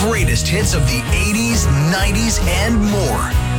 greatest hits of the 80s, 90s, and more.